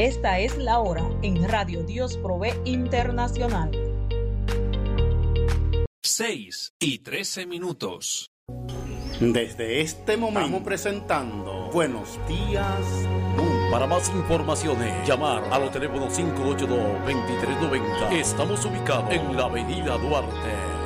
Esta es la hora en Radio Dios Provee Internacional. 6:13. Desde este momento estamos presentando Buenos Días Mundo. Para más informaciones, llamar a los teléfonos 582-2390. Estamos ubicados en la Avenida Duarte.